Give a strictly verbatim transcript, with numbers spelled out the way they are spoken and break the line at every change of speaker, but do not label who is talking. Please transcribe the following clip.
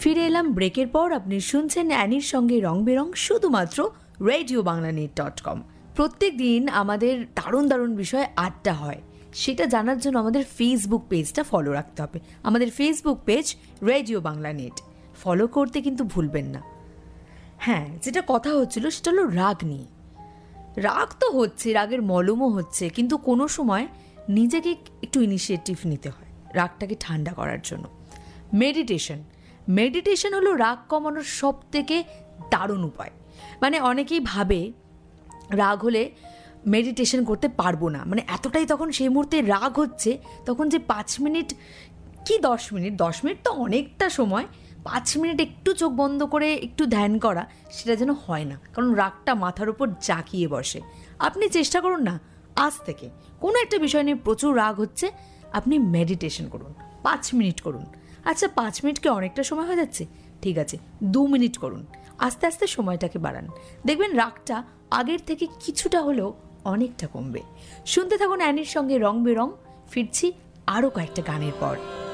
ফিরে এলাম ব্রেকের পর। আপনি শুনছেন অ্যানির সঙ্গে রং বেরং, শুধুমাত্র radio Bangla net dot com. প্রত্যেক দিন আমাদের দারুণ দারুণ বিষয়ে আড্ডা হয়, সেটা জানার জন্য আমাদের ফেসবুক পেজটা ফলো রাখতে হবে। আমাদের Facebook page radio Bangla net follow করতে কিন্তু ভুলবেন না। হ্যাঁ, যেটা কথা হচ্ছিল সেটা হলো রাগ নিয়ে। রাগ তো হচ্ছে, রাগের মলমও হচ্ছে, কিন্তু কোনো সময় নিজেকে একটু ইনিশিয়েটিভ নিতে হয় রাগটাকে ঠান্ডা করার জন্য। মেডিটেশন মেডিটেশন হলো রাগ কমানোর সব থেকে দারুণ উপায়। মানে অনেকেই ভাবে রাগ হলে মেডিটেশন করতে পারবো না, মানে এতটাই তখন সেই মুহূর্তে রাগ হচ্ছে, তখন যে পাঁচ মিনিট কি দশ মিনিট দশ মিনিট তো অনেকটা সময়, পাঁচ মিনিট একটু চোখ বন্ধ করে একটু ধ্যান করা, সেটা যেন হয় না, কারণ রাগটা মাথার উপর জাঁকিয়ে বসে। আপনি চেষ্টা করুন না, আজ থেকে কোনো একটা বিষয় নিয়ে প্রচুর রাগ হচ্ছে, আপনি মেডিটেশন করুন, পাঁচ মিনিট করুন। আচ্ছা, পাঁচ মিনিট কি অনেকটা সময় হয়ে যাচ্ছে? ঠিক আছে, দু মিনিট করুন, আস্তে আস্তে সময়টাকে বাড়ান, দেখবেন রাগটা আগের থেকে কিছুটা হলেও অনেকটা কমবে। শুনতে থাকুন অ্যানির সঙ্গে রং বেরং। ফিরছি আরও কয়েকটা গানের পর।